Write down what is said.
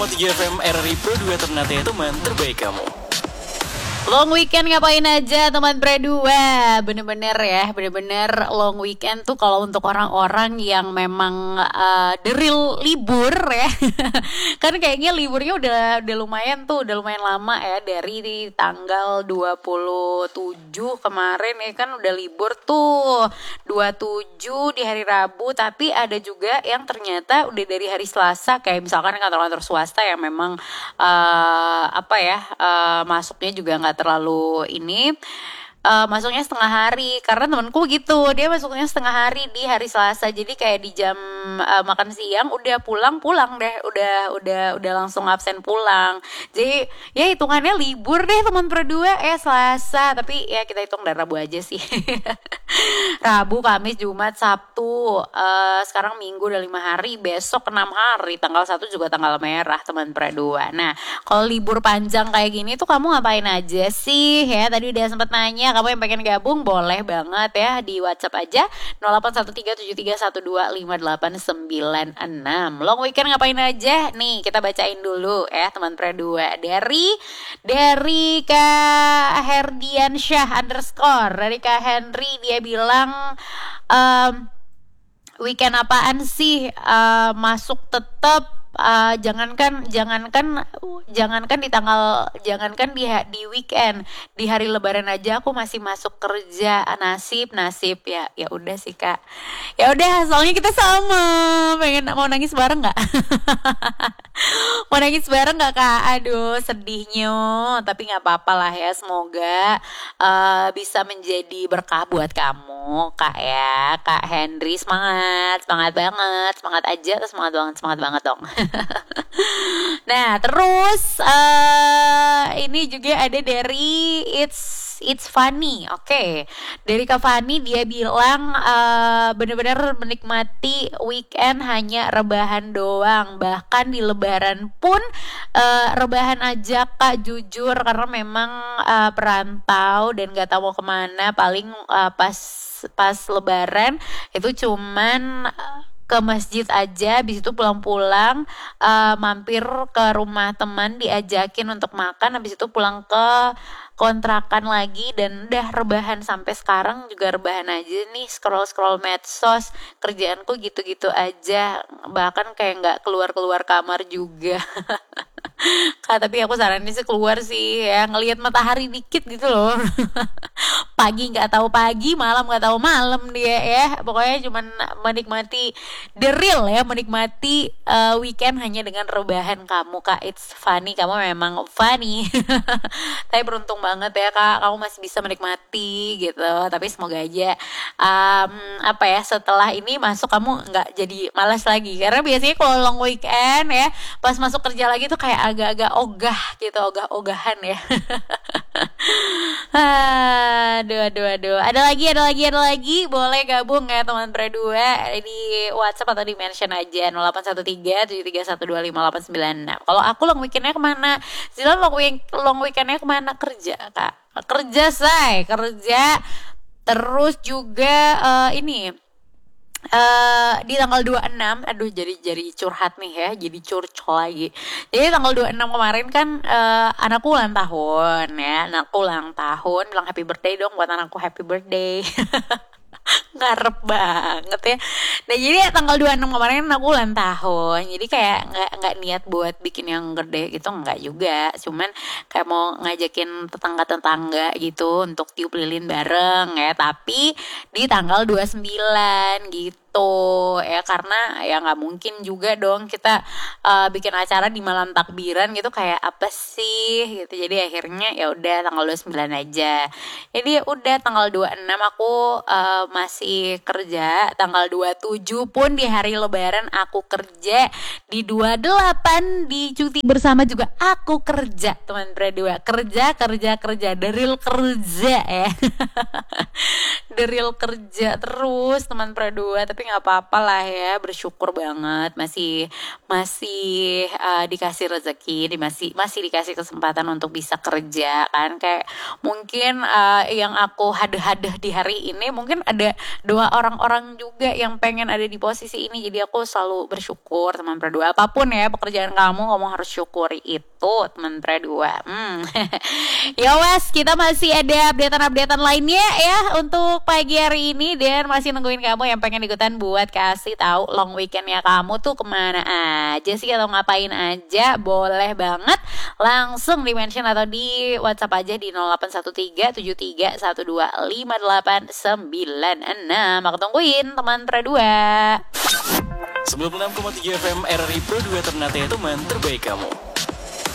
3FM RRI Pro 2 Ternate teman terbaik kamu. Long weekend ngapain aja teman berdua? Bener-bener ya, bener-bener long weekend tuh kalau untuk orang-orang yang memang the real libur ya. Kan kayaknya liburnya udah lumayan tuh, udah lumayan lama ya. Dari tanggal 27 kemarin ya kan udah libur tuh 27 di hari Rabu. Tapi ada juga yang ternyata udah dari hari Selasa, kayak misalkan kantor-kantor swasta yang memang masuknya juga nggak terlalu ini, masuknya setengah hari. Karena temanku gitu, dia masuknya setengah hari di hari Selasa. Jadi kayak di jam makan siang udah pulang deh, udah langsung absen pulang. Jadi ya hitungannya libur deh teman berdua Selasa. Tapi ya kita hitung dari Rabu aja sih. Rabu, Kamis, Jumat, Sabtu, sekarang Minggu udah 5 hari, besok 6 hari, tanggal 1 juga tanggal merah teman berdua. Nah, kalau libur panjang kayak gini tuh kamu ngapain aja sih ya? Tadi udah sempet nanya, kamu yang pengen gabung boleh banget ya di WhatsApp aja 081373125896. Long weekend ngapain aja? Nih kita bacain dulu ya teman berdua. Dari Kak Herdiansyah _, dari Kak Henry, dia bilang weekend apaan sih, masuk tetap. Jangankan di weekend, di hari Lebaran aja aku masih masuk kerja. Nasib ya udah sih Kak, ya udah soalnya kita sama mau nangis bareng nggak? Mau nangis bareng nggak Kak? Aduh sedihnya, tapi nggak apa-apa lah ya, semoga bisa menjadi berkah buat kamu Kak ya. Kak Henry, semangat banget, semangat aja, semangat banget dong. Nah terus ini juga ada dari It's funny. Oke. Dari Kak Fani, dia bilang benar-benar menikmati weekend hanya rebahan doang. Bahkan di Lebaran pun rebahan aja Kak, jujur, karena memang perantau dan gak tahu mau kemana. Paling pas Lebaran itu cuman ke masjid aja, habis itu pulang-pulang mampir ke rumah teman, diajakin untuk makan, habis itu pulang ke kontrakan lagi, dan udah rebahan sampai sekarang juga rebahan aja nih, scroll medsos. Kerjaanku gitu-gitu aja, bahkan kayak nggak keluar kamar juga. Kak, tapi aku saranin sih keluar sih ya, ngelihat matahari dikit gitu loh. Pagi nggak tahu pagi, malam nggak tahu malam dia ya. Pokoknya cuman menikmati the real ya, menikmati weekend hanya dengan rebahan kamu Kak. It's funny, kamu memang funny. Tapi beruntung banget ya Kak, kamu masih bisa menikmati gitu. Tapi semoga aja setelah ini masuk kamu nggak jadi malas lagi. Karena biasanya kalau long weekend ya, pas masuk kerja lagi tuh kayak agak-agak ogah-ogahan ya. Aduh. Ada lagi, boleh gabung ya teman berdua di WhatsApp atau di mention aja 081373125896. Kalau aku long weekendnya kemana? Zila long weekendnya kemana? Kerja Kak, kerja terus juga di tanggal 26, aduh jadi curhat nih ya, jadi curcol lagi. Jadi tanggal 26 kemarin kan anakku ulang tahun, bilang happy birthday dong buat anakku, happy birthday. Ngarep banget ya. Nah jadi tanggal 26 kemarin aku ulang tahun, jadi kayak nggak niat buat bikin yang gede gitu, nggak juga, cuman kayak mau ngajakin tetangga gitu untuk tiup lilin bareng ya, tapi di tanggal 29 gitu ya, karena ya nggak mungkin juga dong kita bikin acara di malam takbiran gitu, kayak apa sih gitu. Jadi akhirnya ya udah tanggal 29 aja. Jadi udah tanggal 26 aku masih kerja, tanggal 27 pun di hari Lebaran aku kerja, di 28 di cuti bersama juga aku kerja teman berdua, kerja the real kerja ya. The real kerja terus teman berdua. Tapi nggak apa-apa lah ya, bersyukur banget masih dikasih rezeki, masih dikasih kesempatan untuk bisa kerja kan. Kayak mungkin yang aku hadah di hari ini mungkin ada doa orang-orang juga yang pengen ada di posisi ini. Jadi aku selalu bersyukur teman Perdua. Apapun ya pekerjaan kamu harus syukuri itu teman Perdua. Ya wes, kita masih ada updatean lainnya ya untuk pagi hari ini, dan masih nungguin kamu yang pengen ikutan buat kasih tahu long weekendnya kamu tuh kemana aja sih atau ngapain aja. Boleh banget langsung di mention atau di WhatsApp aja di 081373125896. Aku tungguin teman Perdua. 96,3 FM RRI Pro 2 Ternate teman terbaik kamu.